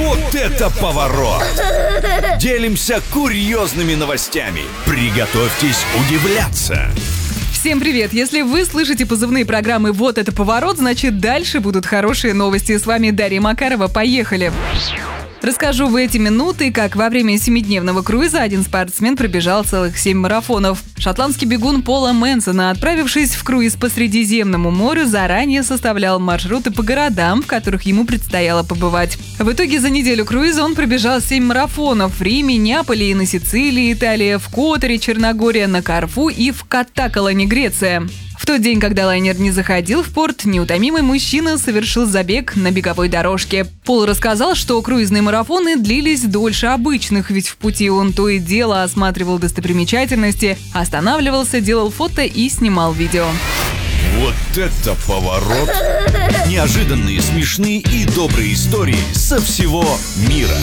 Вот это поворот! Делимся курьезными новостями. Приготовьтесь удивляться. Всем привет! Если вы слышите позывные программы «Вот это поворот», значит дальше будут хорошие новости. С вами Дарья Макарова. Поехали! Расскажу в эти минуты, как во время 7-дневного круиза один спортсмен пробежал целых 7 марафонов. Шотландский бегун Пола Мэнсона, отправившись в круиз по Средиземному морю, заранее составлял маршруты по городам, в которых ему предстояло побывать. В итоге за неделю круиза он пробежал 7 марафонов в Риме, Неаполе и на Сицилии, Италия, в Которе, Черногория, на Корфу и в Каттакалане, Греция. В тот день, когда лайнер не заходил в порт, неутомимый мужчина совершил забег на беговой дорожке. Пол рассказал, что круизные марафоны длились дольше обычных, ведь в пути он то и дело осматривал достопримечательности, останавливался, делал фото и снимал видео. Вот это поворот! Неожиданные, смешные и добрые истории со всего мира.